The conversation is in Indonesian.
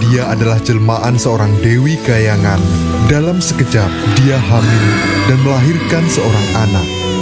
dia adalah jelmaan seorang Dewi Gayangan. Dalam sekejap, dia hamil dan melahirkan seorang anak.